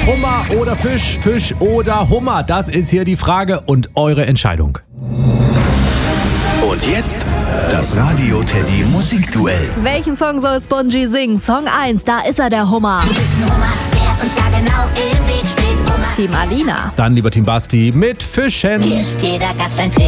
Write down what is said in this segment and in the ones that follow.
Hummer oder Fisch, Fisch oder Hummer? Das ist hier die Frage und eure Entscheidung. Und jetzt das Radio Teddy Musikduell. Welchen Song soll Spongy singen? Song 1, da ist er, der Hummer. Du bist ein Hummer, der uns da genau im Weg steht. Hummer. Team Alina. Dann lieber Team Basti mit Fischen. Hier ist jeder Gast ein Fisch.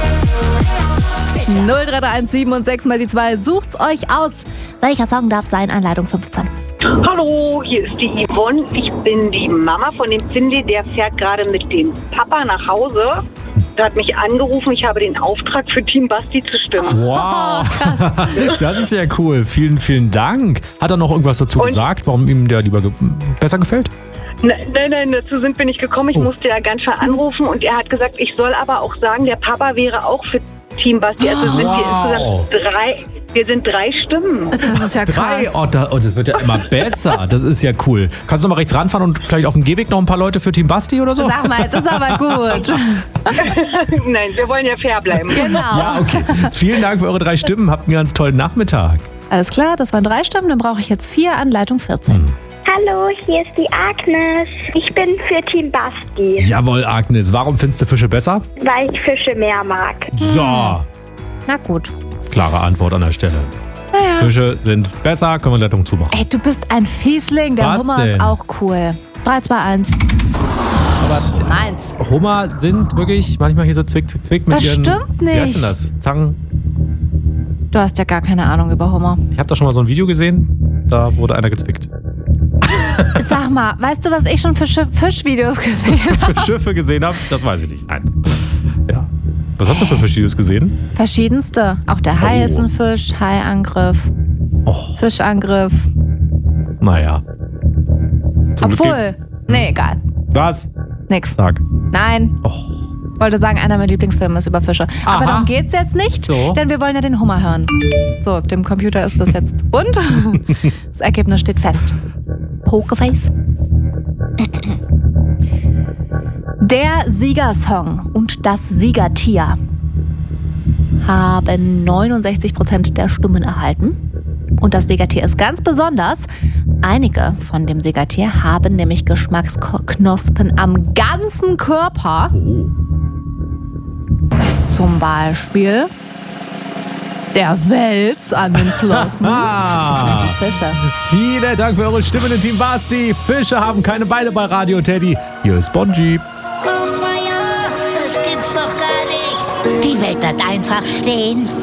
03317 und 6 mal die 2. Sucht's euch aus. Welcher Song darf sein? Einleitung 15. Hallo, hier ist die Yvonne. Ich bin die Mama von dem Cindy, der fährt gerade mit dem Papa nach Hause. Der hat mich angerufen, ich habe den Auftrag für Team Basti zu stimmen. Wow, das ist ja cool. Vielen, vielen Dank. Hat er noch irgendwas dazu gesagt, warum ihm der lieber besser gefällt? Nein, dazu sind wir nicht gekommen. Ich musste ja ganz schön anrufen und er hat gesagt, ich soll aber auch sagen, der Papa wäre auch für Team Basti. Also sind wir insgesamt wir sind 3 Stimmen. Das ist ja krass. 3? Das wird ja immer besser. Das ist ja cool. Kannst du noch mal rechts ranfahren und vielleicht auf dem Gehweg noch ein paar Leute für Team Basti oder so? Sag mal, jetzt ist aber gut. Nein, wir wollen ja fair bleiben. Genau. Ja, okay. Vielen Dank für eure 3 Stimmen. Habt einen ganz tollen Nachmittag. Alles klar, das waren 3 Stimmen, dann brauche ich jetzt 4 an Leitung 14. Hallo, hier ist die Agnes. Ich bin für Team Basti, Jawohl, Agnes. Warum findest du Fische besser? weil ich Fische mehr mag. So, Na gut. klare Antwort an der Stelle. Naja. Fische sind besser, können wir Leitung zumachen. Ey, du bist ein Fiesling, der Was Hummer denn? ist auch cool. 3, 2, 1. Aber 1. Hummer sind wirklich manchmal hier so zwick mit Das ihren... stimmt Wie heißt nicht. denn das? Zangen? Du hast ja gar keine Ahnung über Hummer. Ich habe da schon mal so ein Video gesehen, da wurde einer gezwickt. Sag mal, weißt du, was ich schon für Fischvideos gesehen habe? Für Schiffe gesehen habe, das weiß ich nicht. Nein. Ja. Was hast du für Fischvideos gesehen? Verschiedenste. Auch der Hai ist ein Fisch, Haiangriff, Oh, Fischangriff. naja. Zum Glück Obwohl, nee, egal. Was? Nix. Sag. Nein. Oh. Wollte sagen, einer meiner Lieblingsfilme ist über Fische. Aha. Aber darum geht's jetzt nicht, So. denn wir wollen ja den Hummer hören. So, dem Computer ist das jetzt. Und das Ergebnis steht fest. Pokerface. Der Siegersong und das Siegertier haben 69% der Stimmen erhalten. Und das Siegertier ist ganz besonders. Einige von dem Siegertier haben nämlich Geschmacksknospen am ganzen Körper. Zum Beispiel der Wels an den Flossen. Das sind die Fische. Vielen Dank für eure Stimmen in Team Basti. Fische haben keine Beine bei Radio Teddy. Hier ist Spongy. Oh, Meier, das gibt's doch gar nicht. Die Welt bleibt einfach stehen.